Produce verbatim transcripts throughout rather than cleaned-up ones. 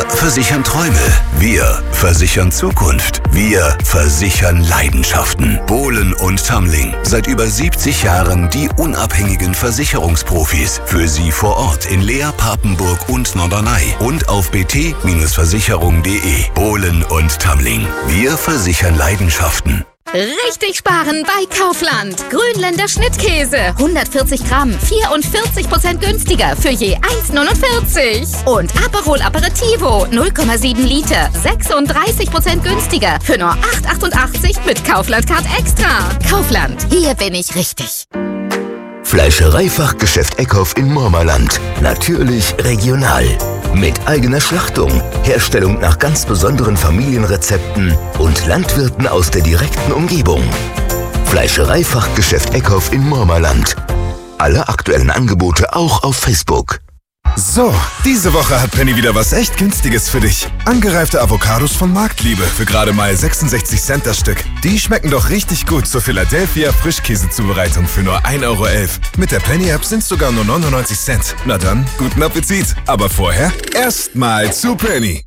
versichern Träume. Wir versichern Zukunft. Wir versichern Leidenschaften. Bohlen und Tamling. Seit über siebzig Jahren die unabhängigen Versicherungsprofis. Für Sie vor Ort in Leer, Papenburg und Norderney. Und auf b t Versicherung punkt de. Bohlen und Tamling. Wir versichern Leidenschaften. Richtig sparen bei Kaufland. Grünländer Schnittkäse. hundertvierzig Gramm. vierundvierzig Prozent günstiger für je eins Komma neunundvierzig. Und Aperol Aperitivo. null Komma sieben Liter. sechsunddreißig Prozent günstiger für nur acht Komma achtundachtzig mit Kaufland Card Extra. Kaufland. Hier bin ich richtig. Fleischereifachgeschäft Eckhoff in Mormerland. Natürlich regional. Mit eigener Schlachtung, Herstellung nach ganz besonderen Familienrezepten und Landwirten aus der direkten Umgebung. Fleischereifachgeschäft Eckhoff in Mormerland. Alle aktuellen Angebote auch auf Facebook. So, diese Woche hat Penny wieder was echt Günstiges für dich. Angereifte Avocados von Marktliebe für gerade mal sechsundsechzig Cent das Stück. Die schmecken doch richtig gut zur Philadelphia Frischkäsezubereitung für nur ein Euro elf. Mit der Penny-App sind es sogar nur neunundneunzig Cent. Na dann, guten Appetit. Aber vorher erstmal zu Penny.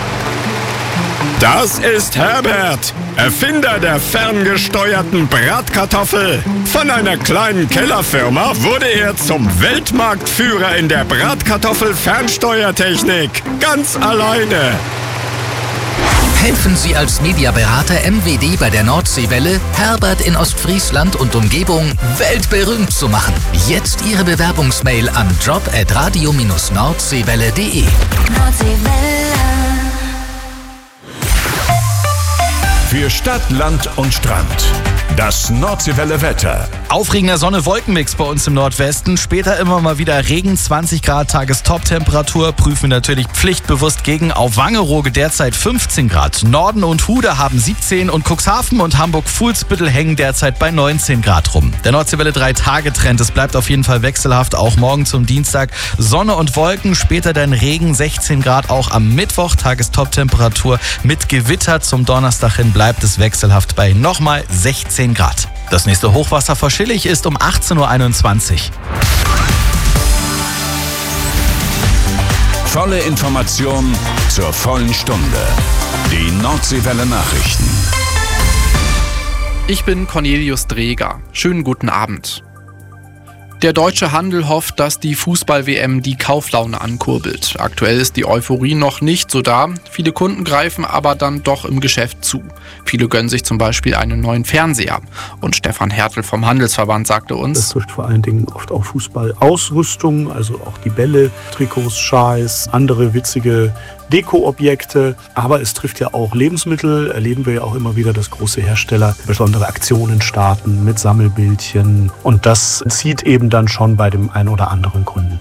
Das ist Herbert, Erfinder der ferngesteuerten Bratkartoffel. Von einer kleinen Kellerfirma wurde er zum Weltmarktführer in der Bratkartoffel-Fernsteuertechnik. Ganz alleine. Helfen Sie als Mediaberater M W D bei der Nordseewelle, Herbert in Ostfriesland und Umgebung weltberühmt zu machen. Jetzt Ihre Bewerbungsmail an job at radio Bindestrich nordseewelle punkt de. Nordseewelle. Für Stadt, Land und Strand. Das Nordseewelle Wetter. Aufregender Sonne-Wolkenmix bei uns im Nordwesten. Später immer mal wieder Regen, zwanzig Grad Tagestop-Temperatur. Prüfen wir natürlich pflichtbewusst gegen. Auf Wangerooge derzeit fünfzehn Grad. Norden und Hude haben siebzehn und Cuxhaven und Hamburg-Fuhlsbüttel hängen derzeit bei neunzehn Grad rum. Der Nordseewelle drei Tage Trend. Es bleibt auf jeden Fall wechselhaft, auch morgen zum Dienstag. Sonne und Wolken, später dann Regen, sechzehn Grad auch am Mittwoch. Tagestop-Temperatur mit Gewitter zum Donnerstag hin bleibt es wechselhaft bei nochmal sechzehn Grad. Das nächste Hochwasser vor Schillig ist um achtzehn Uhr einundzwanzig. Volle Information zur vollen Stunde. Die Nordseewelle Nachrichten. Ich bin Cornelius Dreger. Schönen guten Abend. Der deutsche Handel hofft, dass die Fußball-W M die Kauflaune ankurbelt. Aktuell ist die Euphorie noch nicht so da. Viele Kunden greifen aber dann doch im Geschäft zu. Viele gönnen sich zum Beispiel einen neuen Fernseher. Und Stefan Hertel vom Handelsverband sagte uns: Es trifft vor allen Dingen oft auch Fußballausrüstung, also auch die Bälle, Trikots, Schals, andere witzige Deko-Objekte. Aber es trifft ja auch Lebensmittel. Erleben wir ja auch immer wieder, dass große Hersteller besondere Aktionen starten mit Sammelbildchen. Und das zieht eben dann schon bei dem einen oder anderen Kunden.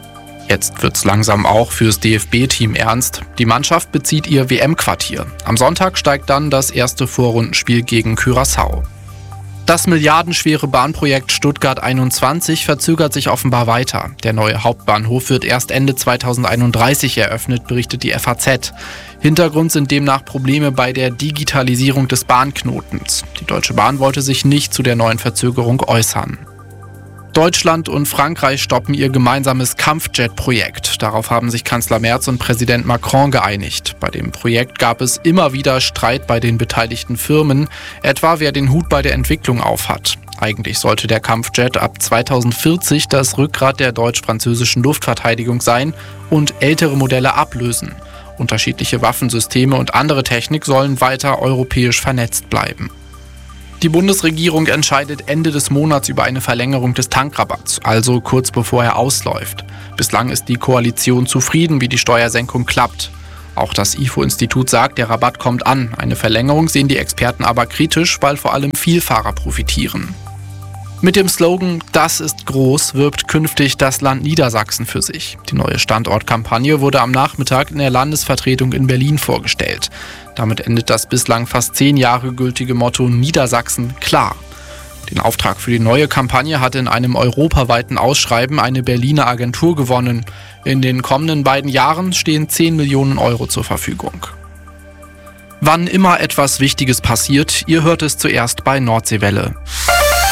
Jetzt wird's langsam auch fürs D F B-Team ernst. Die Mannschaft bezieht ihr W M-Quartier. Am Sonntag steigt dann das erste Vorrundenspiel gegen Curaçao. Das milliardenschwere Bahnprojekt Stuttgart einundzwanzig verzögert sich offenbar weiter. Der neue Hauptbahnhof wird erst Ende zweitausendeinunddreißig eröffnet, berichtet die F A Z. Hintergrund sind demnach Probleme bei der Digitalisierung des Bahnknotens. Die Deutsche Bahn wollte sich nicht zu der neuen Verzögerung äußern. Deutschland und Frankreich stoppen ihr gemeinsames Kampfjet-Projekt. Darauf haben sich Kanzler Merz und Präsident Macron geeinigt. Bei dem Projekt gab es immer wieder Streit bei den beteiligten Firmen, etwa wer den Hut bei der Entwicklung aufhat. Eigentlich sollte der Kampfjet ab zweitausendvierzig das Rückgrat der deutsch-französischen Luftverteidigung sein und ältere Modelle ablösen. Unterschiedliche Waffensysteme und andere Technik sollen weiter europäisch vernetzt bleiben. Die Bundesregierung entscheidet Ende des Monats über eine Verlängerung des Tankrabatts, also kurz bevor er ausläuft. Bislang ist die Koalition zufrieden, wie die Steuersenkung klappt. Auch das I F O-Institut sagt, der Rabatt kommt an. Eine Verlängerung sehen die Experten aber kritisch, weil vor allem Vielfahrer profitieren. Mit dem Slogan „Das ist groß" wirbt künftig das Land Niedersachsen für sich. Die neue Standortkampagne wurde am Nachmittag in der Landesvertretung in Berlin vorgestellt. Damit endet das bislang fast zehn Jahre gültige Motto Niedersachsen klar. Den Auftrag für die neue Kampagne hat in einem europaweiten Ausschreiben eine Berliner Agentur gewonnen. In den kommenden beiden Jahren stehen zehn Millionen Euro zur Verfügung. Wann immer etwas Wichtiges passiert, ihr hört es zuerst bei Nordseewelle.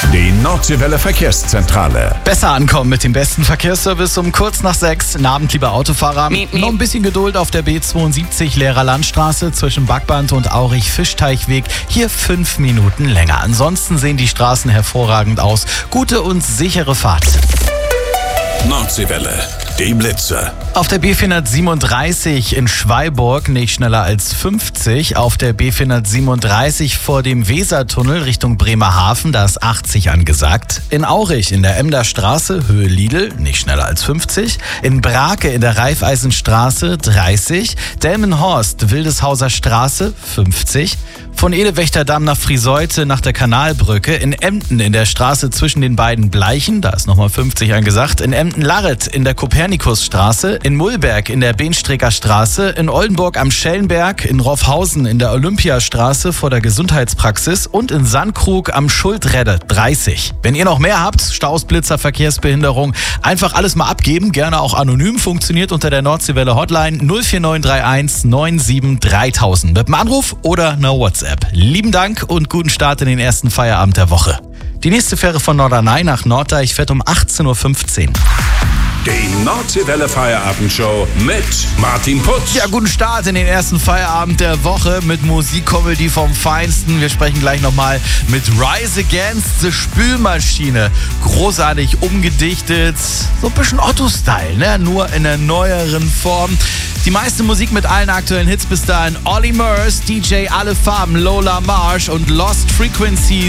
Die Nordseewelle Verkehrszentrale. Besser ankommen mit dem besten Verkehrsservice um kurz nach sechs. Guten Abend, liebe Autofahrer. Miep, miep. Noch ein bisschen Geduld auf der B zweiundsiebzig Leerer Landstraße zwischen Backband und Aurich-Fischteichweg. Hier fünf Minuten länger. Ansonsten sehen die Straßen hervorragend aus. Gute und sichere Fahrt. Nordseewelle. Die Blitzer. Auf der B vierhundertsiebenunddreißig in Schweiburg nicht schneller als fünfzig. Auf der B vierhundertsiebenunddreißig vor dem Wesertunnel Richtung Bremerhaven, da ist achtzig angesagt. In Aurich in der Emder Straße, Höhe Lidl, nicht schneller als fünfzig. In Brake in der Raiffeisenstraße dreißig. Delmenhorst, Wildeshauser Straße fünfzig. Von Edelwächterdamm nach Friseute nach der Kanalbrücke. In Emden in der Straße zwischen den beiden Bleichen, da ist nochmal fünfzig angesagt. In Emden-Larret in der Kopernikusstraße. In Mullberg in der Benstrecker Straße. In Oldenburg am Schellenberg. In Roffhausen in der Olympiastraße vor der Gesundheitspraxis. Und in Sandkrug am Schuldredde dreißig. Wenn ihr noch mehr habt, Staus, Blitzer, Verkehrsbehinderung, einfach alles mal abgeben. Gerne auch anonym. Funktioniert unter der Nordseewelle Hotline null vier neun drei eins neun sieben dreitausend. Mit einem Anruf oder einer WhatsApp. Lieben Dank und guten Start in den ersten Feierabend der Woche. Die nächste Fähre von Norderney nach Norddeich fährt um achtzehn Uhr fünfzehn. Die Nordseewelle Feierabendshow mit Martin Putz. Ja, guten Start in den ersten Feierabend der Woche mit Musikcomedy vom Feinsten. Wir sprechen gleich nochmal mit Rise Against the Spülmaschine. Großartig umgedichtet, so ein bisschen Otto-Style, ne? Nur in einer neueren Form. Die meiste Musik mit allen aktuellen Hits bis dahin. Olly Murs, D J Alle Farben, Lola Marsh und Lost Frequencies.